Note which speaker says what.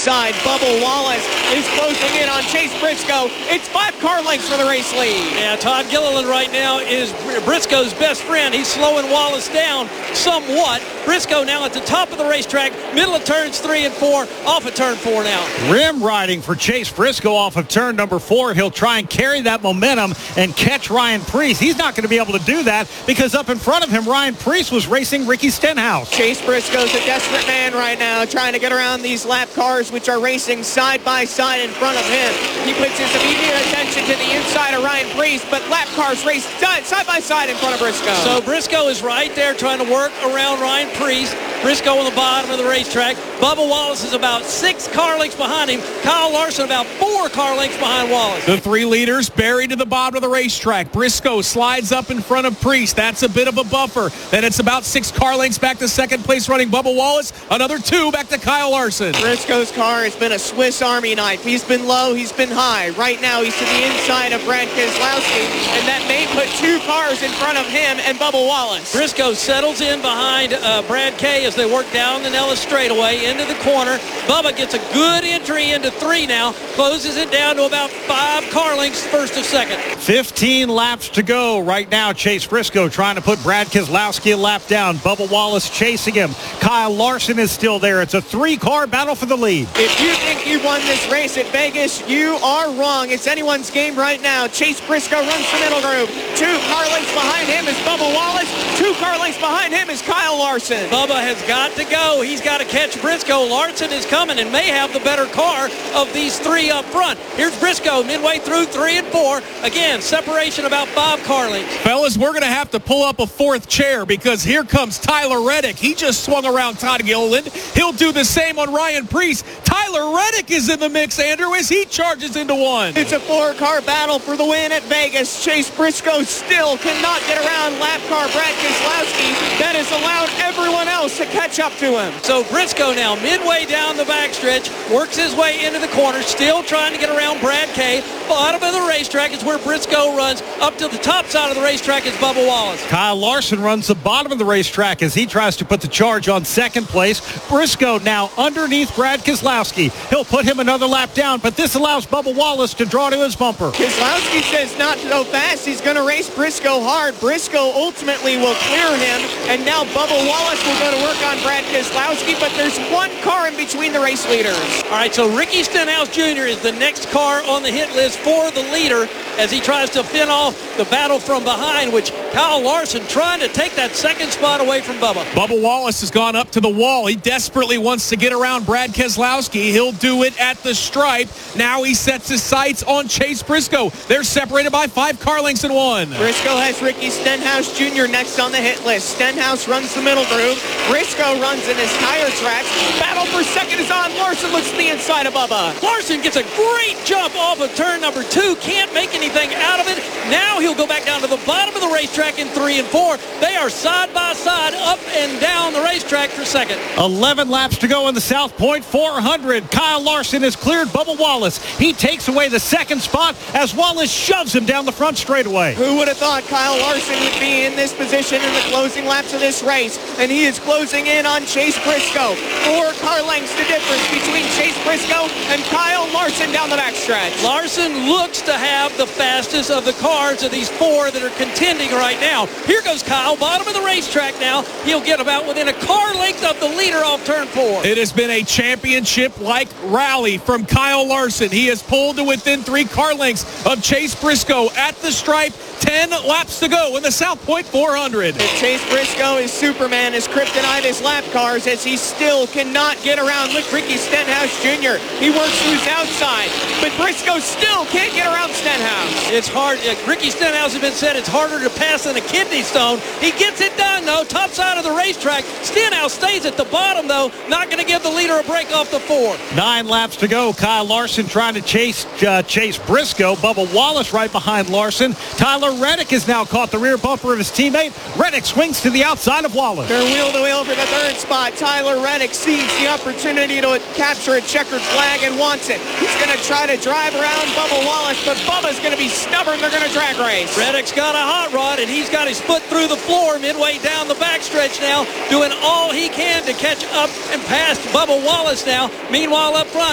Speaker 1: outside. Bubba Wallace is closing in on Chase Briscoe. It's 5 car lengths for the race lead.
Speaker 2: Yeah, Todd Gilliland right now is Briscoe's best friend. He's slowing Wallace down somewhat. Briscoe now at the top of the racetrack, middle of turns 3 and 4, off of turn 4 now.
Speaker 3: Rim riding for Chase Briscoe off of turn number 4. He'll try and carry that momentum and catch Ryan Preece. He's not going to be able to do that because up in front of him, Ryan Preece was racing Ricky Stenhouse.
Speaker 1: Chase Briscoe's a desperate man right now, trying to get around these lap cars, which are racing side by side in front of him. He puts his immediate attention to the inside of Ryan Preece, but lap cars race side by side in front of Briscoe.
Speaker 2: So Briscoe is right there trying to work around Ryan Preece. Briscoe on the bottom of the racetrack. Bubba Wallace is about 6 car lengths behind him. Kyle Larson about 4 car lengths behind Wallace.
Speaker 4: The 3 leaders buried to the bottom of the racetrack. Briscoe slides up in front of Preece. That's a bit of a buffer. Then it's about 6 car lengths back to second place running Bubba Wallace. Another 2 back to Kyle Larson.
Speaker 1: Briscoe's car has been a Swiss Army knife. He's been low, he's been high. Right now he's to the inside of Brad Keselowski, and that may put 2 cars in front of him and Bubba Wallace.
Speaker 2: Briscoe settles in behind Brad K as they work down the Nellis straightaway into the corner. Bubba gets a good entry into 3 now, closes it down to about 5 car lengths first of second.
Speaker 3: 15 laps to go right now. Chase Briscoe trying to put Brad Keselowski a lap down. Bubba Wallace chasing him. Kyle Larson is still there. It's a 3-car battle for the lead.
Speaker 1: If you think you won this race at Vegas, you are wrong. It's anyone's game right now. Chase Briscoe runs the middle group. 2 car lengths behind him is Bubba Wallace. 2 car lengths behind him is Kyle Larson.
Speaker 2: Bubba has got to go. He's got to catch Briscoe. Larson is coming and may have the better car of these 3 up front. Here's Briscoe midway through 3 and 4. Again, separation about 5 car lengths.
Speaker 4: Fellas, we're going to have to pull up a 4th chair because here comes Tyler Reddick. He just swung around Todd Gilliland. He'll do the same on Ryan Preece. Tyler Reddick is in the mix, Andrew, as he charges into 1.
Speaker 1: It's a 4-car battle for the win at Vegas. Chase Briscoe still cannot get around lap car Brad Keselowski. That has allowed everyone else to catch up to him.
Speaker 2: So Briscoe now midway down the backstretch, works his way into the corner, still trying to get around Brad K. Bottom of the racetrack is where Briscoe runs. Up to the top side of the racetrack is Bubba Wallace.
Speaker 3: Kyle Larson runs the bottom of the racetrack as he tries to put the charge on second place. Briscoe now underneath Brad Keselowski. He'll put him another lap down, but this allows Bubba Wallace to draw to his bumper.
Speaker 1: Keselowski says not to go fast. He's going to race Briscoe hard. Briscoe ultimately will clear him, and now Bubba Wallace will go to work on Brad Keselowski, but there's 1 car in between the race leaders.
Speaker 2: All right, so Ricky Stenhouse Jr. is the next car on the hit list for the leader as he tries to fend off the battle from behind, which Kyle Larson trying to take that second spot away from Bubba.
Speaker 4: Bubba Wallace has gone up to the wall. He desperately wants to get around Brad Keselowski. He'll do it at the stripe. Now he sets his sights on Chase Briscoe. They're separated by 5 car lengths in 1.
Speaker 1: Briscoe has Ricky Stenhouse Jr. next on the hit list. Stenhouse runs the middle groove. Briscoe runs in his tire tracks. Battle for second is on. Larson looks to the inside of Bubba.
Speaker 2: Larson gets a great jump off of turn number 2. Can't make anything out of it. Now he'll go back down to the bottom of the racetrack in 3 and 4. They are side by side up and down the racetrack for second.
Speaker 3: 11 laps to go in the South Point 400. Kyle Larson has cleared Bubba Wallace. He takes away the second spot as Wallace shoves him down the front straightaway.
Speaker 1: Who would have thought Kyle Larson would be in this position in the closing laps of this race? And he is closing in on Chase Briscoe. 4 car lengths the difference between Chase Briscoe and Kyle Larson down the backstretch.
Speaker 2: Larson looks to have the fastest of the cars of these 4 that are contending right now. Here goes Kyle, bottom of the racetrack now. He'll get about within a car length of the leader off turn 4.
Speaker 4: It has been a championship-like rally from Kyle Larson. He has pulled to within 3 car lengths of Chase Briscoe at the stripe. 10 laps to go in the South Point 400.
Speaker 1: Chase Briscoe is Superman. His kryptonite is lap cars as he still cannot get around Ricky Stenhouse Jr. He works through his outside, but Briscoe still can't get around Stenhouse.
Speaker 2: It's hard. Ricky Stenhouse has been said it's harder to pass than a kidney stone. He gets it done, though. Top side of the racetrack. Stenhouse stays at the bottom, though. Not going to give the leader a break off the 4.
Speaker 3: 9 laps to go. Kyle Larson trying to chase Briscoe. Bubba Wallace right behind Larson. Tyler Reddick has now caught the rear bumper of his teammate. Reddick swings to the outside of Wallace.
Speaker 1: They're wheel-to-wheel for the 3rd spot. Tyler Reddick sees the opportunity to capture a checkered flag and wants it. He's going to try to drive around Bubba Wallace, but Bubba's going to be stubborn. They're going to drag race.
Speaker 2: Reddick's got a hot rod, and he's got his foot through the floor midway down the backstretch now, doing all he can to catch up and past Bubba Wallace now. Meanwhile, up front,